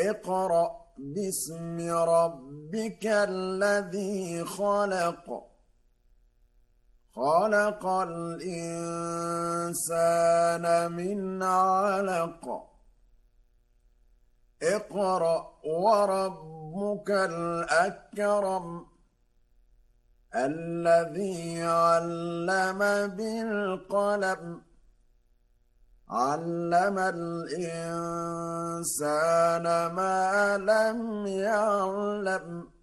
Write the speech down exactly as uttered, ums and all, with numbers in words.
اقْرَأْ بِاسْمِ رَبِّكَ الَّذِي خَلَقَ خَلَقَ الْإِنسَانَ مِنْ عَلَقٍ اقْرَأْ وَرَبُّكَ الْأَكْرَمُ الَّذِي عَلَّمَ بِالْقَلَمِ عَلَّمَ الْإِنسَانَ مَا لَمْ يَعْلَمْ